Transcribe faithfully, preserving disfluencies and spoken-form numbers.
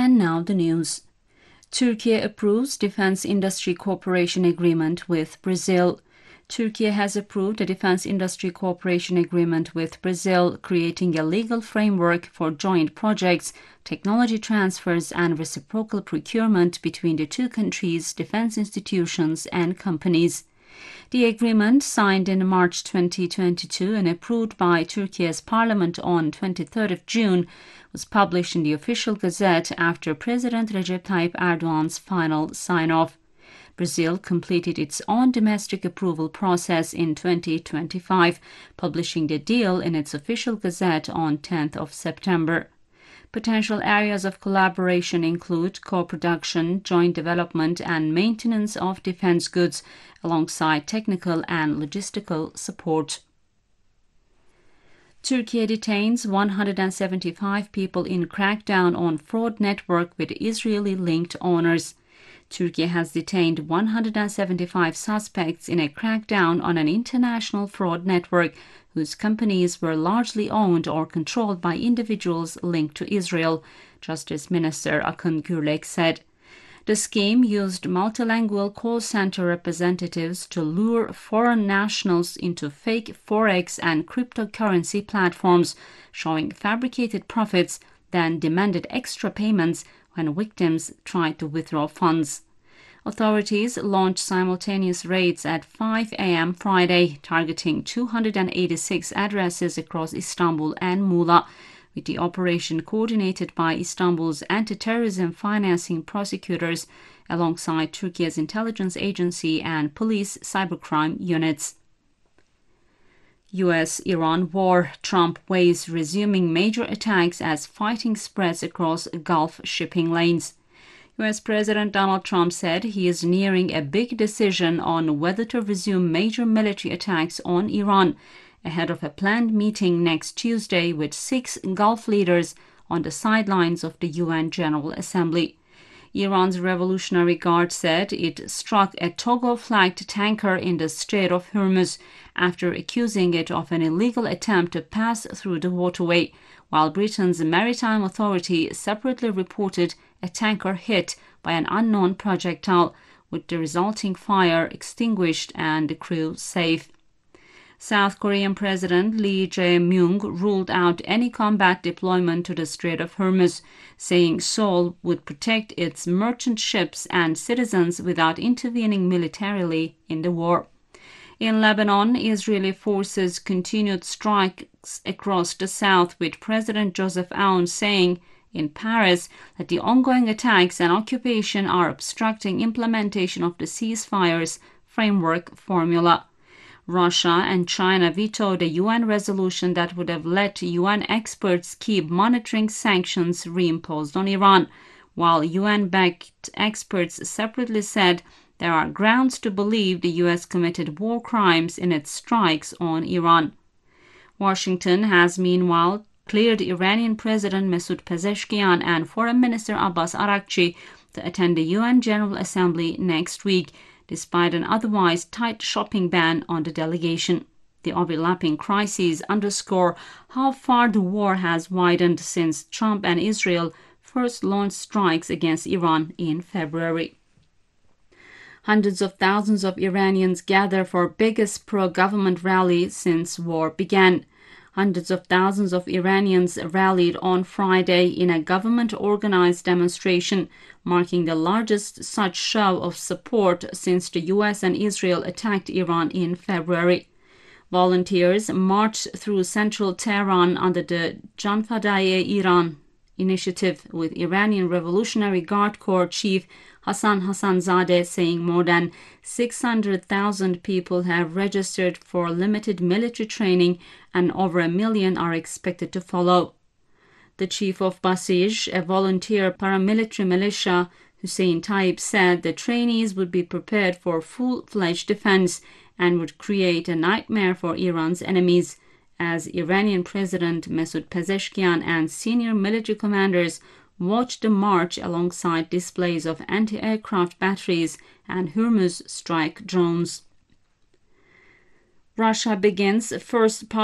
And now the news. Turkey approves Defense Industry Cooperation Agreement with Brazil. Turkey has approved a Defense Industry Cooperation Agreement with Brazil, creating a legal framework for joint projects, technology transfers, and reciprocal procurement between the two countries' defense institutions and companies. The agreement, signed in March twenty twenty-two and approved by Turkey's parliament on twenty-third of June, was published in the official gazette after President Recep Tayyip Erdogan's final sign-off. Brazil completed its own domestic approval process in twenty twenty-five, publishing the deal in its official gazette on tenth of September. Potential areas of collaboration include co-production, joint development, and maintenance of defense goods, alongside technical and logistical support. Turkey detains one hundred seventy-five people in crackdown on fraud network with Israeli-linked owners. Turkey has detained one hundred seventy-five suspects in a crackdown on an international fraud network whose companies were largely owned or controlled by individuals linked to Israel, Justice Minister Akın Gürlek said. The scheme used multilingual call center representatives to lure foreign nationals into fake forex and cryptocurrency platforms, showing fabricated profits, then demanded extra payments when victims tried to withdraw funds. Authorities launched simultaneous raids at five a m Friday, targeting two hundred eighty-six addresses across Istanbul and Muğla, with the operation coordinated by Istanbul's anti-terrorism financing prosecutors alongside Turkey's intelligence agency and police cybercrime units. U S Iran war. Trump weighs resuming major attacks as fighting spreads across Gulf shipping lanes. U S President Donald Trump said he is nearing a big decision on whether to resume major military attacks on Iran, ahead of a planned meeting next Tuesday with six Gulf leaders on the sidelines of the U N General Assembly. Iran's Revolutionary Guard said it struck a Togo-flagged tanker in the Strait of Hormuz after accusing it of an illegal attempt to pass through the waterway, while Britain's Maritime Authority separately reported a tanker hit by an unknown projectile, with the resulting fire extinguished and the crew safe. South Korean President Lee Jae-myung ruled out any combat deployment to the Strait of Hormuz, saying Seoul would protect its merchant ships and citizens without intervening militarily in the war. In Lebanon, Israeli forces continued strikes across the south, with President Joseph Aoun saying in Paris that the ongoing attacks and occupation are obstructing implementation of the ceasefire's framework formula. Russia and China vetoed a U N resolution that would have let U N experts keep monitoring sanctions reimposed on Iran, while U N-backed experts separately said there are grounds to believe the U S committed war crimes in its strikes on Iran. Washington has meanwhile cleared Iranian President Masoud Pezeshkian and Foreign Minister Abbas Araghchi to attend the U N General Assembly next week, despite an otherwise tight shopping ban on the delegation. The overlapping crises underscore how far the war has widened since Trump and Israel first launched strikes against Iran in February. Hundreds of thousands of Iranians gather for biggest pro-government rally since war began. Hundreds of thousands of Iranians rallied on Friday in a government-organized demonstration, marking the largest such show of support since the U S and Israel attacked Iran in February. Volunteers marched through central Tehran under the Janfadaye Iran initiative, with Iranian Revolutionary Guard Corps Chief Hassan Hassanzadeh saying more than six hundred thousand people have registered for limited military training and over a million are expected to follow. The chief of Basij, a volunteer paramilitary militia, Hussein Taib, said the trainees would be prepared for full-fledged defense and would create a nightmare for Iran's enemies, as Iranian President Masoud Pezeshkian and senior military commanders watched the march alongside displays of anti-aircraft batteries and Hormuz strike drones. Russia begins first